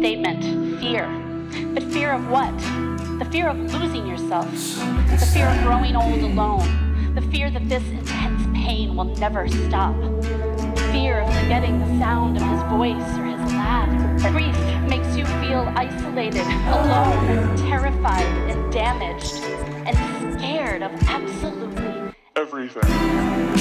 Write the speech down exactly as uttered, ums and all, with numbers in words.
statement, fear. But fear of what? The fear of losing yourself. The fear of growing old alone. The fear that this intense pain will never stop. The fear of forgetting the sound of his voice or his laugh. Grief makes you feel isolated, alone, terrified, and damaged, and scared of absolutely everything.